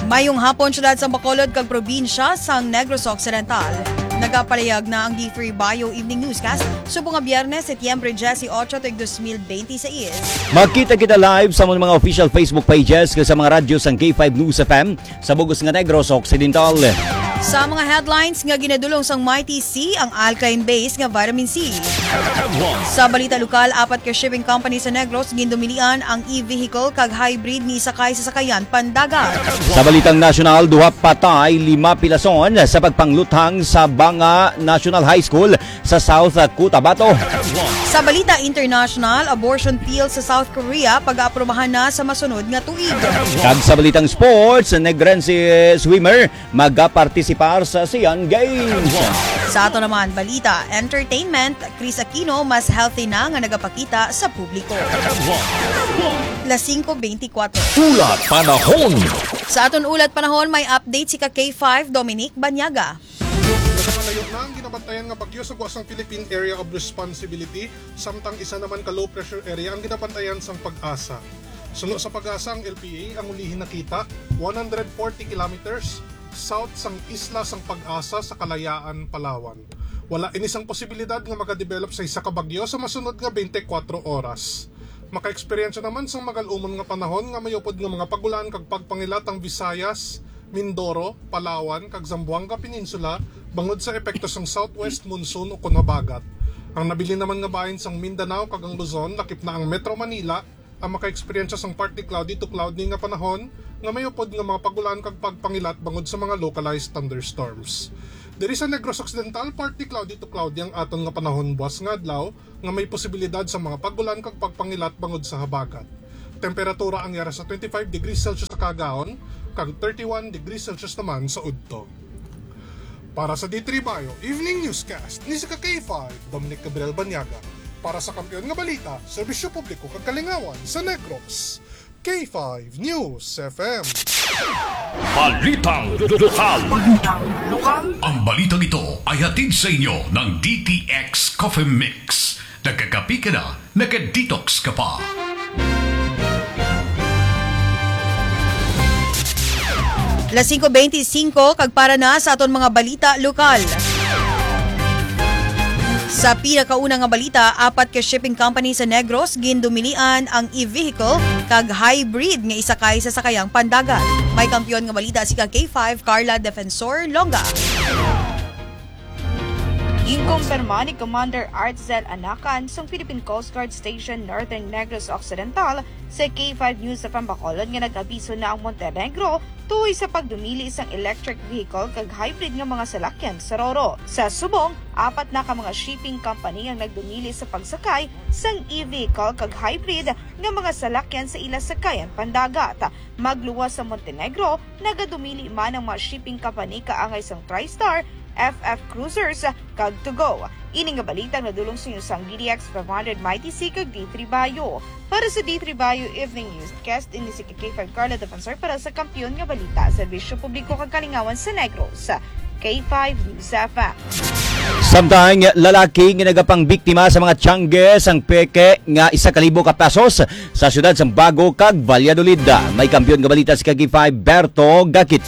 Mayong hapon syudad sa Bacolod kag probinsya sang Negros Occidental. Nagapalayag na ang D3 Bio Evening Newscast subong nga Biyernes, Setyembre 18, 2026. Magkita kita live sa mga official Facebook pages sa mga radyo sang K5 News FM sa Bugos nga Negros Occidental. Sa mga headlines nga ginadulong sang Mighty C ang alkaline base nga vitamin C. Sa balita lokal, 4 ka shipping company sa Negros gindumilian ang e-vehicle kag hybrid ni sakay sa sakayan pandagat. Sa balitang nasyonal, 2 patay, 5 pilason sa pagpangluthang sa Banga National High School sa South Cotabato. Sa balita international, abortion pill sa South Korea pag-aprobahan na sa masunod nga tuig. Kag sa balitang sports, Negrense swimmer magapartisipar sa Asian Games. Sa ato naman, balita entertainment, Chris Aquino mas healthy na nga nagapakita sa publiko. Las 5:24. Ulat Panahon. Sa aton ulat panahon, may update si K5 Dominic Banyaga. Nagpalayo na ang ginabantayan nga bagyo sa Guasang Philippine Area of Responsibility, samtang isa naman ka low pressure area ang ginabantayan sang Pag-asa. Suno sa Pag-asa ang LPA ang ulihin nakita 140 kilometers south sang isla sang Pag-asa sa Kalayaan, Palawan. Wala inisang posibilidad nga makadevelop sa isa ka bagyo sa masunod nga 24 oras. Maka-eksperyensya naman sang magalumon nga panahon nga mayupod nga mga pagulan kag pagpangilat ang Visayas, Mindoro, Palawan kag Zamboanga Peninsula bangod sa epekto sang southwest monsoon o kunabagat. Ang nabili naman nga bahin sang Mindanao kag ang Luzon lakip na ang Metro Manila ang maka-eksperyensya sang partly cloudy to cloudy nga panahon nga mayupod nga mga pagulan kag pagpangilat bangod sa mga localized thunderstorms. Diri sa Negros Occidental, partly cloudy to cloudy ang aton nga panahon buwas nga adlaw nga may posibilidad sa mga pagulan kag pagpangilat bangod sa habagat. Temperatura ang yara sa 25 degrees Celsius sa Cagaon kag 31 degrees Celsius naman sa Udto. Para sa D3 Bio Evening Newscast, ni si K5 Dominic Gabriel Banyaga. Para sa kampiyon nga balita, serbisyo publiko kag kalingawan sa Negros. K5 News FM. Balitang lokal. Ang balitang ito ay hatid sa inyo ng DTX Coffee Mix. Nagkakapi ka na, nagka-detox ka pa. Las 5:25 kag para na sa aton mga balita lokal. Sa pinakauna nga balita, 4 ka shipping company sa Negros gindumilian ang e-vehicle kag hybrid nga isakay sa sakayang pandagat. May kampiyon nga balita si K5 Carla Defensor Longa. Inkumpirma ni Commander Artzel Anacan sa Philippine Coast Guard Station Northern Negros Occidental sa K5 News sa Bacolod nga nag-abiso na ang Montenegro tuoy sa pagdumili isang electric vehicle kag hybrid nga mga salakyan sa Roro. Sa subong, 4 na ka mga shipping company ang nagdumili sa pagsakay sang e-vehicle kag hybrid nga mga salakyan sa ila sakayan pandagat. Magluwas sa Montenegro, nagadumili man ang mga shipping company kaangay sang TriStar, FF Cruisers kag To Go. Ini nga balitang nadulong sa inyo sang DDX 500 Mighty C kag D3 Bio. Para sa D3 Bio Evening Newscast, ini si K5 Carla Defensor para sa kampiyon nga balita, serbisyo publiko kag kalingawan sa Negros. K5 News FM. Samtang lalaki nga nagapang biktima sa mga tiyangge sang peke nga 1,000 ka pesos sa siyudad sang Bago kag Valladolid. May kampiyon nga balita si K5 Berto Gakit.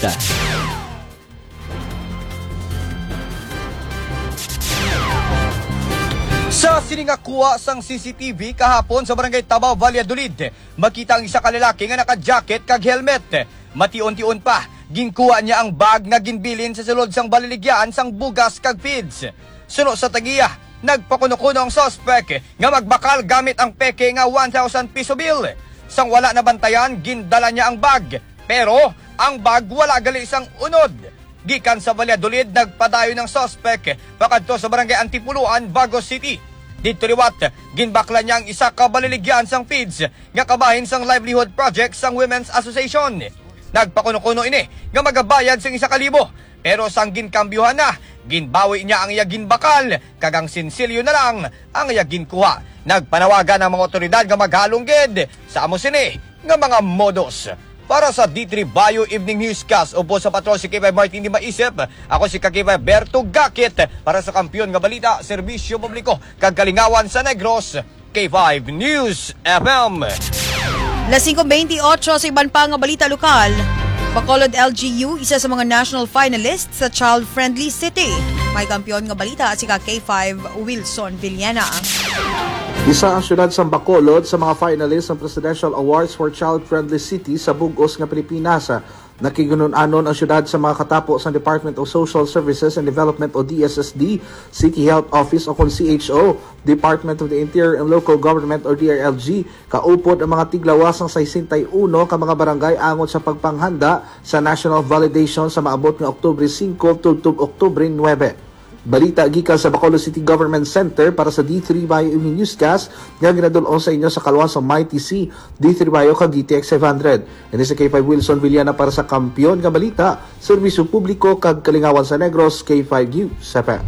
Sa siningakuha sang CCTV kahapon sa Barangay Tabaw, Valladolid, makita ang isa ka lalaki nga naka-jacket kag helmet. Mation-tion pa, ginkuha niya ang bag nga ginbilin sa sulod sang baliligyan sang bugas kag feeds. Suno sa tagiya, nagpakuno-kuno ang suspect nga magbakal gamit ang peke nga 1,000 piso bill. Sang wala na bantayan, gindala niya ang bag. Pero ang bag wala gali isang unod. Gikan sa Valladolid, nagpadayo ng suspect pakadto sa Barangay Antipuluan, Bagos City. Dito liwat, ginbakla niya ang isa ka baliligyan sang feeds nga kabahin sang livelihood project sang Women's Association. Nagpakuno-kuno ini nga magabayad sang 1,000, pero sang ginkambyuhan na, ginbawi niya ang iya ginbakal, kagang sinsilyo na lang ang iya ginkuha. Nagpanawagan ang mga otoridad nga maghalungged sa amo sini nga mga modos. Para sa D3 Bio Evening Newscast, upo sa patrol si K5 Martin Di Maisip. Ako si K5 Berto Gakit para sa kampiyon nga balita, serbisyo publiko kag kalingawan sa Negros, K5 News FM. Las 5:28 sa iban pa nga balita lokal. Bacolod LGU, isa sa mga national finalists sa Child Friendly City. May kampiyon nga balita si K5 Wilson Villena. Isa ang syudad sa Bacolod sa mga finalists ng Presidential Awards for Child Friendly City sa bugos nga Pilipinas. Nakigunon-anon ang syudad sa mga katapos ng Department of Social Services and Development o DSSD, City Health Office o kung CHO, Department of the Interior and Local Government o DRLG, kaupod ang mga tiglawasang 61 ka mga barangay angot sa pagpanghanda sa National Validation sa maabot nga Oktubre 5 tubtob Oktubre 9. Balita gikan sa Bacolod City Government Center para sa D3 Bayo Evening Newscast nga ginadulong sa inyo sa kalwan sa Mighty C, D3 Bayo kag DTX 500. Ini sa K5 Wilson Villena para sa kampiyon nga balita, serbisyo publiko kag kalingawan sa Negros, K5 News FM.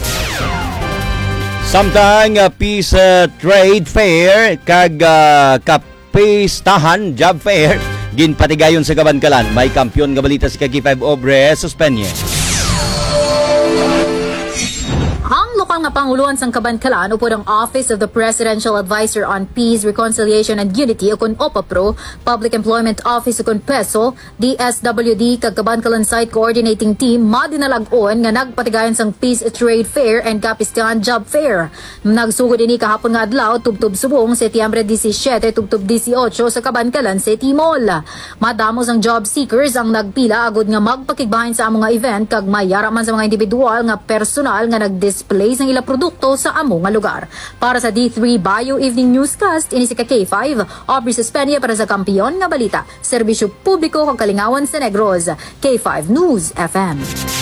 Samtang Peace Trade Fair kag kapistahan job fair ginpatigayon sa Kabankalan. May kampiyon nga balita si K5 Obre Suspenye. Ang lokal nga panguluan sang Kabankalan upod ang Office of the Presidential Advisor on Peace, Reconciliation and Unity o kun OPAPRO, Public Employment Office o kun PESO, DSWD kag Kabankalan Site Coordinating Team madinalag-on nga nagpatigayon sang Peace Trade Fair and Kapistahan Job Fair. Nagsugod ini kahapon nga adlaw tubtob subong Setyembre 17 tubtob 18 sa Kabankalan City Mall. Madamos ang job seekers ang nagpila agud nga magpakigbahin sa among nga event kag mayara man sa mga individual nga personal nga nag-display ng ilang produkto sa among nga lugar. Para sa D3 Bayo Evening Newscast, ini si K5 Aubrey Suspenia para sa kampiyon nga balita, serbisyo publiko kag kalingawan sa Negros, K5 News FM.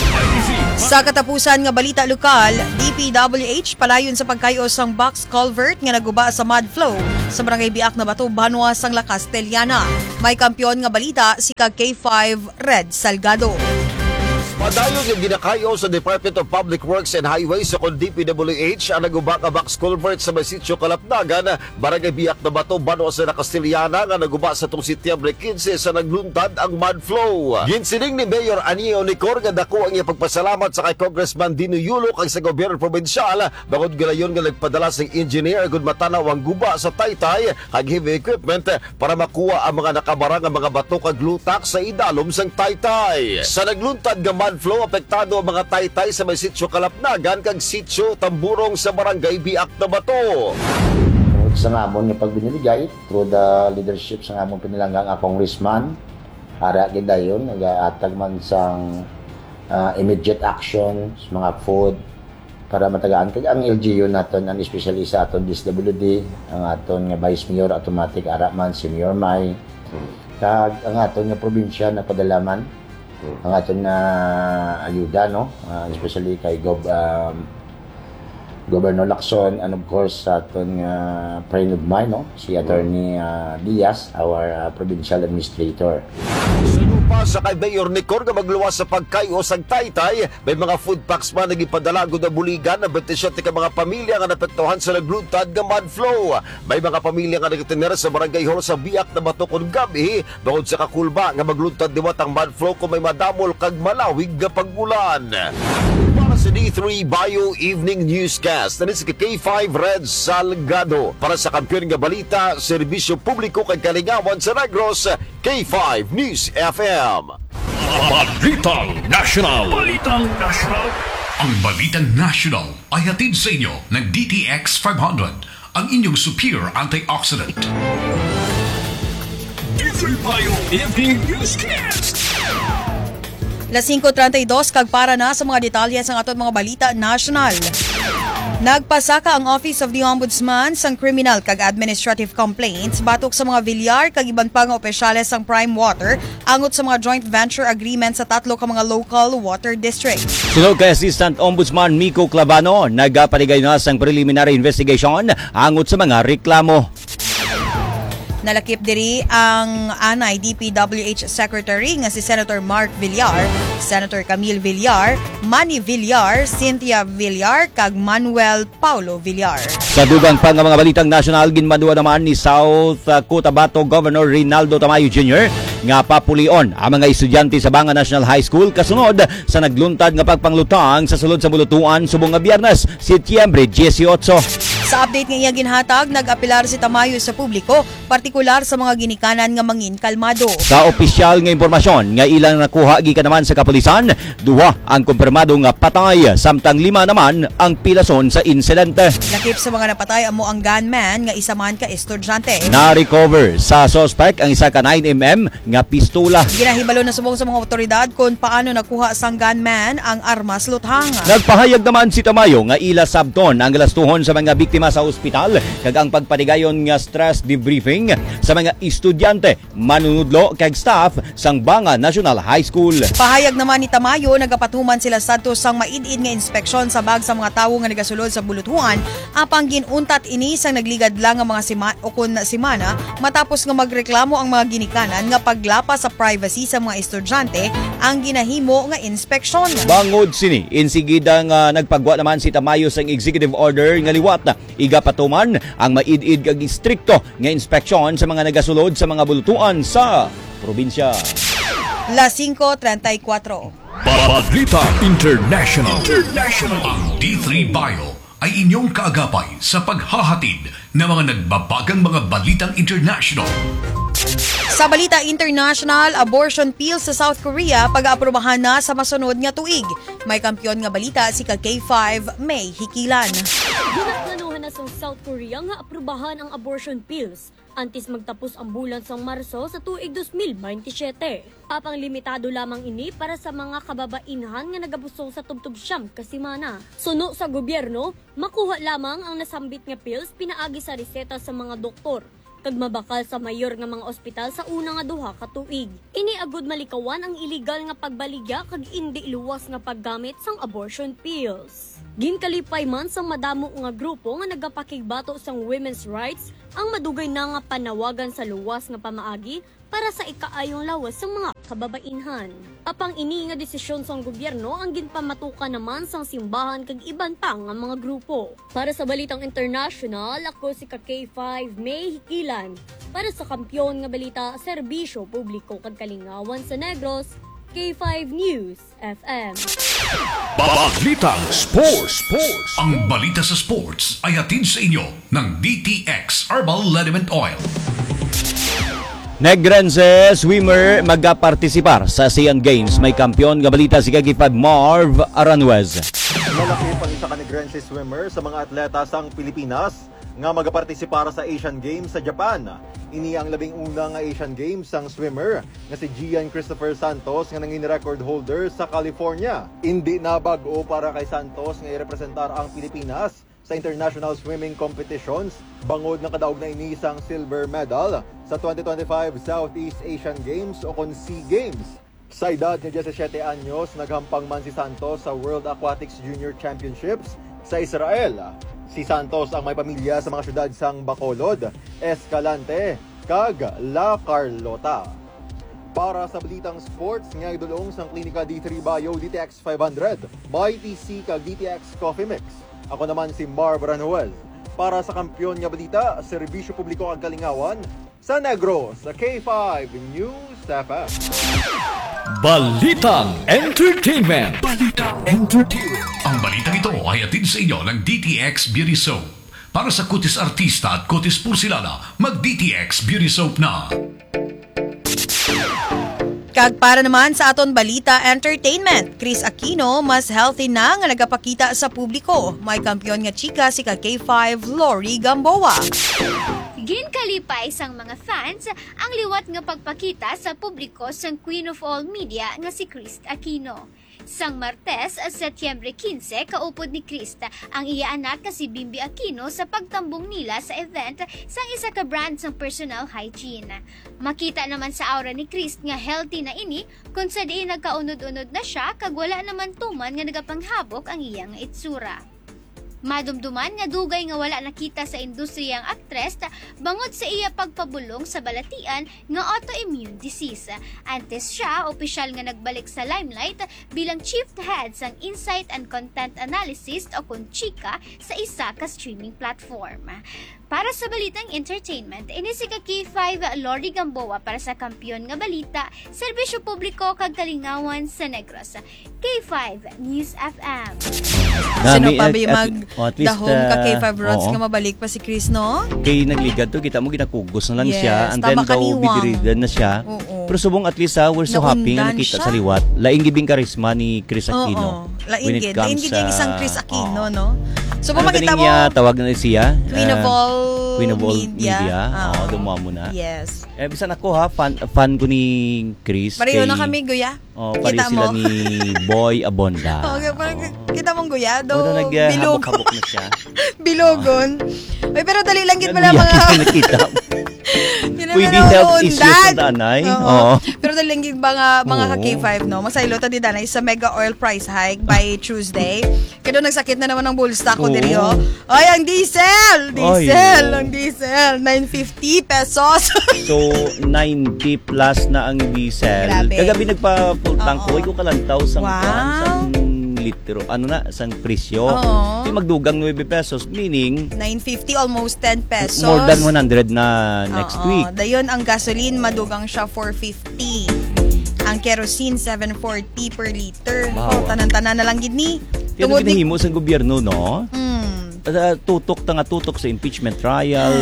Sa katapusan nga balita lokal, DPWH palayon sa pagkayos sang box culvert nga naguba sa mud flow sa barangay Biak na Bato, Banwa, sang La Castellana. May kampiyon nga balita si K5 Red Salgado. Padayon yung ginakayo sa Department of Public Works and Highways sa DPWH ang nagubak box culvert sa may sitio Kalapnagan, barangay Biak na Bato, Banwa sa Castellana nga naguba sa tong Setyembre 15 sa nagluntad ang mud flow. Ginsining ni Mayor Anio Nicor nga dako ang iyang pagpasalamat sa kay Congressman Dino Yulo kag sa gobyerno probensyal bangod galayon nga nagpadala sa engineer gud matanaw ang guba sa Taytay kag heavy equipment para makuha ang mga nakabarang nga mga bato kag lutak sa idalom sang Taytay. Sa nagluntad nga mud flow apektado ang mga Taytay sa may sitio Kalapnagan kag sitio Tamburong sa barangay Biak na Bato. Sa amon nga pagbiniligay through the leadership sa amon pinilanggang congressman ara gidayon nagaatag man sang immediate action sa mga food para matagaan kag ang LGU naton ang especially sa aton DSWD ang aton nga Vice Mayor automatic ara man si Mayor May kag ang aton nga probinsya na padalaman ang aton na ayuda no especially kay Governor Lacson and of course sa aton friend of mine no si Attorney Diaz, our provincial administrator. Pa sa kay Mayor Nicor nga magluwas sa pagkayo sa Taytay, may mga food packs man nagipadala gud na buligan na 27 ka mga pamilya nga napektuhan sa nagluntad nga mud flow. May mga pamilya nga nagtiner sa barangay Hall sa Biak na Bato kun gabi bangod sa kakulba nga magluntad diwat ang mud flow kung may madamol kag malawig nga pag-ulan. Para sa D3 Bayo Evening Newscast, na si K5 Red Salgado para sa kampiyon nga balita, serbisyo publiko kag kalingawan sa Negros, K5 News FM. Balitang National. Ang Balitang National ay hatid sa inyo ng DTX 500, ang inyong superior antioxidant. D3 Bayo Evening Newscast. Las 5:32 kag para na sa mga detalye sa aton mga balita national. Nagpasaka ang Office of the Ombudsman sang criminal kag administrative complaints batok sa mga Villar kag iban pa nga opisyales sang Prime Water angot sa mga joint venture agreement sa tatlo ka mga local water district. Sunod kay Assistant Ombudsman Miko Clavano, nagapaligay na sang preliminary investigation angot sa mga reklamo. Nalakip diri ang anay DPWH Secretary nga si Senator Mark Villar, Senator Camille Villar, Manny Villar, Cynthia Villar, kag Manuel Paulo Villar. Sa dugang pa nga mga balitang national, ginmadua naman ni South Cotabato Governor Rinaldo Tamayo Jr. nga papulion ang mga estudyante sa Banga National High School kasunod sa nagluntad nga pagpanglutang sa sulod sa bulutuan subong nga Biyernes, Setyembre 18. Sa update nga iya ginhatag, nag-apilar si Tamayo sa publiko, partikular sa mga ginikanan nga mangin kalmado. Sa opisyal nga impormasyon nga ilang nakuha gikan naman sa kapulisan, 2 ang kumpirmado nga patay, samtang 5 naman ang pilason sa insidente. Lakip sa mga napatay amo ang gunman nga isa man ka estudyante. Na-recover sa suspect ang isa ka 9mm nga pistola. Ginahibalo na subong sa mga otoridad kung paano nakuha sang gunman ang armas luthang. Nagpahayag naman si Tamayo nga ila sabton ang galastuhon sa mga biktima sa ospital kag ang pagpatigayon nga stress debriefing sa mga estudyante, manunudlo kag staff sang Banga National High School. Pahayag naman ni Tamayo, nagapatuman sila sadto sang maid-id nga inspeksyon sa bag sa mga tawo nga nagasulod sa buluthuan, apang ginuntat ini sang nagligad lang ang mga simana matapos nga magreklamo ang mga ginikanan nga paglapas sa privacy sa mga estudyante ang ginahimo nga inspeksyon. Bangod sini, insigida nga nagpagwa naman si Tamayo sang executive order nga liwat igapatuman ang maid-id kag istrikto nga inspeksyon sa mga nagasulod sa mga bulutuan sa probinsya. Las 5:34. Balita International. Ang D3 Bio ay inyong kaagapay sa paghahatid ng mga nagbabagang mga balitang international. Sa balita international, abortion pill sa South Korea pag-aprobahan na sa masunod nga tuig. May kampyon nga balita si K5 May Hikilan. Ginaplanuhan na sa South Korea nga aprobahan ang abortion pills antes magtapos ang bulan sa Marso sa tuig 2027. Apang limitado lamang ini para sa mga kababainhan nga nagabusong sa tubtub siyam kasimana. Suno sa gobyerno, makuha lamang ang nasambit nga pills pinaagi sa reseta sa mga doktor kag mabakal sa mayor nga mga ospital sa una nga 2 ka tuig. Iniagud malikawan ang illegal nga pagbaligya kag indi luwas nga paggamit sang abortion pills. Ginkalipay man sang madamo nga grupo nga nagapakigbato sang women's rights ang madugay na nga panawagan sa luwas nga pamaagi para sa ikaayong lawas sa mga kababainhan. Apang ini nga desisyon sang gobyerno ang ginpamatukan naman sang simbahan kag iban pa nga mga grupo. Para sa balitang international, ako si K5 May Hikilan. Para sa kampyon nga balita, serbisyo publiko kag kalingawan sa Negros, K5 News FM. Balitang Sports. Ang balita sa sports ay hatid sa inyo ng DTX Herbal Liniment Oil. Negrense swimmer magapartisipar sa Asian Games. May kampyon nga balita si K5 Marv Aranjuez. Malaki pang isa ka Negrense swimmer sa mga atleta sang Pilipinas nga magapartisipar sa Asian Games sa Japan. Ini ang 11 nga Asian Games sang swimmer nga si Gian Christopher Santos nga nangin record holder sa California. Hindi na bago para kay Santos nga irepresentar ang Pilipinas sa international swimming competitions, bangod na kadaog na ini isang silver medal sa 2025 Southeast Asian Games o kon SEA Games. Sa edad niya 17 anyos, naghampang man si Santos sa World Aquatics Junior Championships sa Israel. Si Santos ang may pamilya sa mga syudad sang Bacolod, Escalante, kag La Carlota. Para sa balitang sports, ngayong dulong sang Klinika D3 Bio DTX 500, may TC kag DTX Coffee Mix. Ako naman si Marv Ranuel. Para sa kampyon nga balita, serbisyo publiko kag kalingawan sa Negros, sa K5 News FM. Balitang Entertainment. Ang balitang ito ay hatid sa inyo ng DTX Beauty Soap. Para sa kutis artista at kutis pursilana, mag-DTX Beauty Soap na. Kag para naman sa aton balita entertainment, Chris Aquino mas healthy na nga nagapakita sa publiko. May kampyon nga chika si K5 Lori Gamboa. Ginkalipay sang mga fans ang liwat nga pagpakita sa publiko sang Queen of All Media nga si Chris Aquino. Sang Martes, Setyembre 15, kaupod ni Krista ang iya anak nga si Bimbi Aquino sa pagtambong nila sa event sang isa ka brand sang personal hygiene. Makita naman sa aura ni Krist nga healthy na ini kung sa diin nagkaunod-unod na siya kag wala naman tuman nga nagapanghabok ang iyang itsura. Madumduman nga dugay nga wala nakita sa industriyang aktres bangod sa iya pagpabulong sa balatian nga autoimmune disease. Antes siya, opisyal nga nagbalik sa limelight bilang chief head sang Insight and Content Analysis o kung chika sa isa ka streaming platform. Para sa balitang entertainment, ini si K5 Lori Gamboa para sa kampiyon nga balita, serbisyo publiko kag kalingawan sa Negros. K5 News FM. Sino pa ba at least, dahom ka K5 Rods nga mabalik pa si Chris, no? Kay nagligad to, kita mo ginakugos na lang siya, and then tama daw kaniwang. bidiridan na siya. Oo. Pero subong at least we're so happy nga Naundan nakita siya. sa liwat. Laing gibing karisma ni Chris Aquino. When it comes Laingid yung isang Chris Aquino, no? So, ano makita mo, niya, tawag na siya? Queen of all Media. Dumuha mo na. Yes. Bisan ako fan ko ni Chris. Pareho na kami, Guya. Pareho Kita sila mo. ni Boy Abonda. Kita mong Guya, do Bilog. bilog. Habok na siya. Bilogon. Ay, pero dali lang gid pala mga... Nakita. Hindi Pwede naman health ako issues undan. sa danay. Oo. Pero dali lang gid mga Oo. ka-K5, no? Masaylo ta di danay sa mega oil price hike by Tuesday. Kaya nagsakit na naman ang bulsa ko Oo. diri, oh. Ay, ang diesel! Ang diesel. 950 pesos. So, 90 plus na ang diesel. Grabe. Kagabi nagpa-full tank ko. Oo. Ay ko kalantaw sang Wow. litro. Sang presyo. Oo. Di magdugang 9 pesos. Meaning, 950, almost 10 pesos. more than 100 na next week. Dayon ang gasoline, madugang siya 450. Ang kerosene, 740 per liter. Wow. Oh, tanan-tanan na lang gid ni. Kaya Tungod ni... ginahimo sa gobyerno, no? Tutok sa impeachment trial,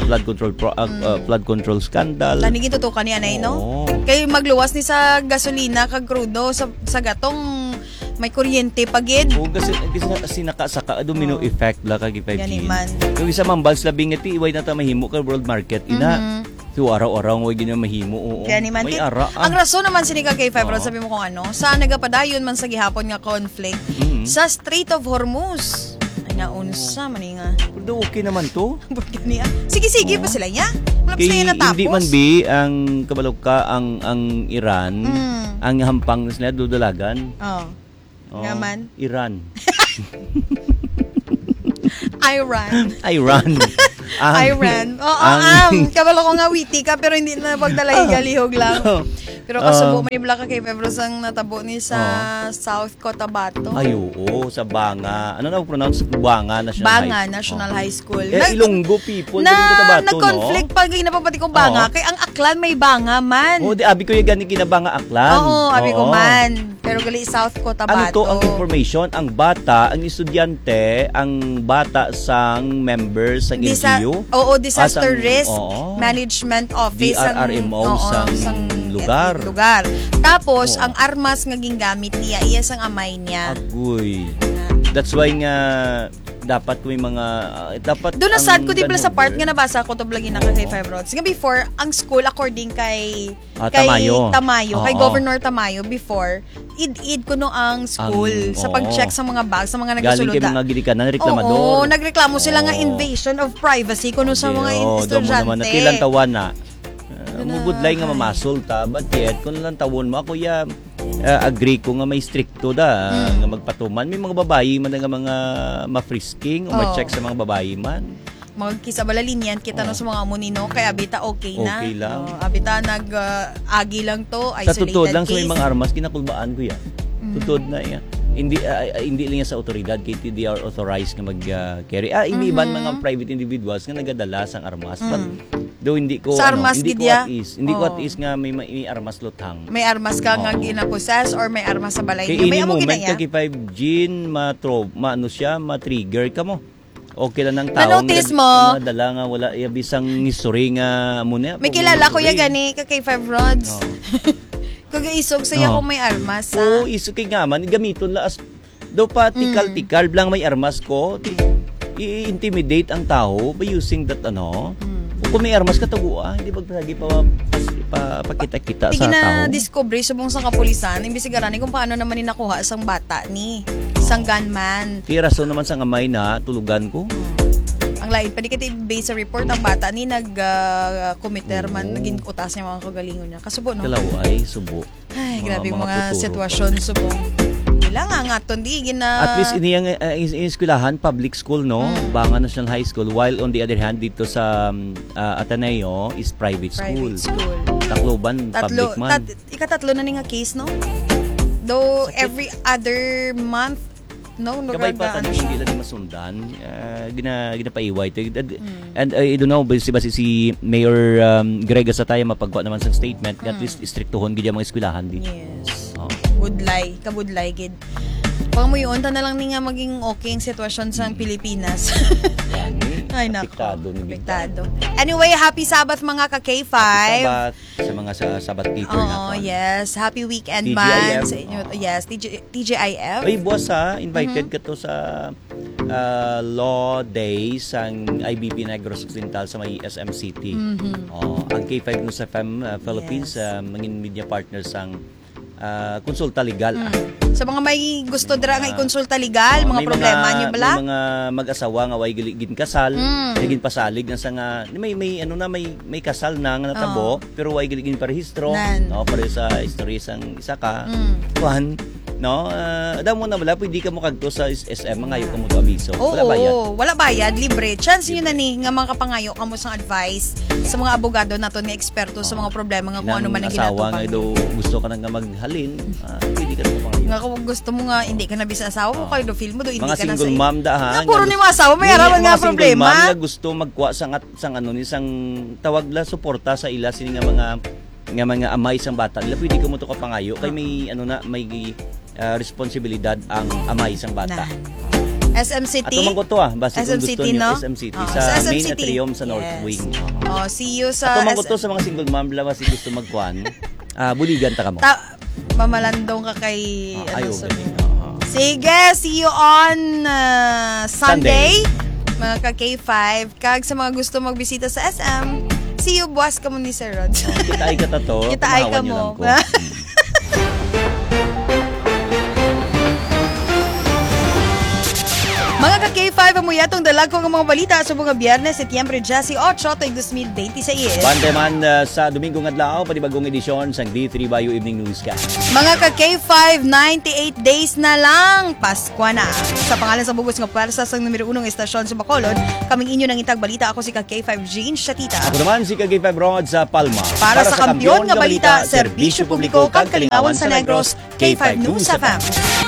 flood control scandal. Tanigin tutukan niya na no? Oo. Kay magluwas ni sa gasolina kag crudo sa gatong may kuryente pagid. Oo, kasi sinaka-saka domino effect la kag 5G. Gani man. Yung isa mambals labing iti iway na ta mahimo ka world market ina. So araw-araw way gina mahimo. Oo. Gani man. May ara. Ang rason naman sinika kay Febron, sabi mo kung ano, sa nagapadayon man sa gihapon nga conflict sa Strait of Hormuz. Ay naunsa man nga. Pero okay naman to. Sige pa sila niya. Wala pa sila natapos. Hindi man ang kabalog ka ang Iran, ang hampang nila dudalagan. Ngaman. Iran. Iran. Kabalo ko nga witty ka pero hindi na pagdalay galihog lang. Pero kasubo mo ni Blaka kay Febros ang natabo ni sa South Cotabato. Ay, oo, sa Banga. Ano na pronounce? Banga National High School. Ilonggo people din Cotabato, no? Nag-conflict pag napapati ko Banga. Kay ang Aklan may Banga man. Di abi ko yung gani kinabanga Aklan. Oo, abi ko man. Pero gali South Cotabato. Ano to ang information? Ang bata, ang estudyante, ang bata sang members sang LGU? Oo, Disaster Risk Management Office. DRRMO sang lugar. Tapos, ang armas nga gingamit niya, iya sang amay niya. Agoy. That's why nga dapat may mga dapat doon na sad ko di pala sa part nga nabasa ko to blogin na kay Five Roads. Nga before ang school according kay Tamayo, kay Governor Tamayo before id kuno ang school sa pag-check sa mga bag sa mga nagsulod. Galing kay mga gidikanan reklamador. Oo, nagreklamo sila nga invasion of privacy kuno sa mga estudyante. Kilang tawan na. Mubudlay nga mamasol ta, but yet kung lang tawon mo ako agree ko nga may stricto nga magpatuman. May mga babayi man nga mga ma-frisking o ma-check sa mga babayi man. Magkisabalalinian kita no sa mga amunino kay abita okay na. Okay lang. Abita agi lang to, isolated sa tutod lang case. sa may mga armas kinakulbaan ko yan. Tutod na yan. Hindi lang sa otoridad kay TDR authorized nga mag-carry. Iniban mga private individuals nga nagadala sang armas. But do hindi ko sa armas hindi ko at is nga may armas luthang. May armas ka nga ginapossess or may armas sa balay niya. May amo ginaya. Kay 5G ma-trigger ka mo. Okay lang ng tao. Na-notice mo? Madala nga wala bisang history nga muna. May kilala ko ya gani kay 5 Rods. Kung isog saya kung may armas. Oo, isog kay nga man gamiton la as do pa tikal lang may armas ko. I-intimidate ang tao by using that kung may armas ka taguan, hindi magsagi pa pakita-kita sa tao. Gina-discovery subong sa kapulisan, imbisigarani kung paano naman nakuha isang bata ni isang gunman. Kaya rason naman sa ngamay na tulugan ko. Ang lain pa di kita base sa report ang bata ni nag-committer man naging utas niya mga kagalingon niya. Kasubo no. Kalaway, subo. Ay, grabe mga sitwasyon subo. Kailangan nga tondi At least iniyang eskwelahan public school no, Banga National High School, while on the other hand dito sa Ateneo is private school. Tacloban public man. Ikatatlo na ni nga case no. Though every other month no? Kabay pa tanong, hindi lang masundan. Ginapaiway. And I don't know, si Mayor Greg Asataya mapagwa naman sa statement, at least istriktuhon gid mga eskwelahan di. Yes. Kabudlay gid. Pang mo yun, na lang ni nga maging okay ang sitwasyon sa Pilipinas. Ay, nako. Apektado. Anyway, happy Sabbath mga ka-K5. Happy Sabbath sa mga Sabbath keeper natin. Yes. Happy weekend TGIF. man sa inyo. Yes, TGIF. Ay, boss invited ka to sa Law Day sang IBP Negros Occidental sa may SM City. Ang K5 News FM Philippines, mangin media partners sang konsulta legal. Sa mga may gusto dira nga ikonsulta legal, mga problema niyo bala? May mga mag-asawa nga way gin kasal, gin pasalig na sa nga may kasal na nga natabo, pero way gin parehistro, no, para sa istorya sang isa ka. Kuan, no? Adam mo na bala, pwede ka mo kagto sa SM, mangayo ka mo to abiso. Wala bayad. Wala bayad, libre. Chance niyo na ni nga mga kapangayo kamo sang advice sa mga abogado nato ni eksperto sa mga problema nga kung ano man ang ginatupag. Asawa nga gusto ka nang maghalin, pwede ka na pangayo. Nga kung gusto mo nga hindi ka na bisa asawa mo, kayo do feel mo do hindi mga ka na sa. Mga single mom da ha. Puro ni mga asawa may harapan nga problema. Mga single mom gusto magkuha sang sang tawag la suporta sa ila sini nga mga amay sang bata. Ila pwede ka mo to kapangayo kay may may responsibilidad ang amay sang bata. SM City. Ato man ko to basta SM kung gusto City, niyo no? SM City sa sa SM main City. atrium sa North Wing. See you sa Ato man ko to sa mga single mom la si gusto magkuan. Buligan ta kamo. Mamalandong ka kay Sige, see you on Sunday. Mga ka-K5. Kag sa mga gusto magbisita sa SM, see you buwas ka mo ni Sir Rod. Kita ay ka to. Kita ay ka mo. Mga ka-K5, amuyatong dalag ko ng mga balita sa mga Biyernes, Setyembre 18, 2026. Bande man sa Domingo Adlaw, panibagong edisyon sa D3 Bayo Evening Newscast. Mga ka-K5, 98 days na lang, Pasko na. Sa pangalan sa bugos ng pwersa sa numero 1 estasyon sa Bacolod, kaming inyo ng itag balita, ako si ka-K5 Jean Shatita. Ako naman si ka-K5 Rod sa Palma. Para sa kampiyon nga balita, serbisyo publiko, kag kalingawan sa Negros, K5 News FM.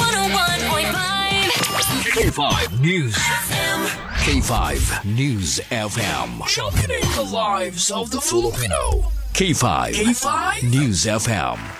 K5 News FM. K5 News FM. Championing the lives of the Filipino. K5 News FM.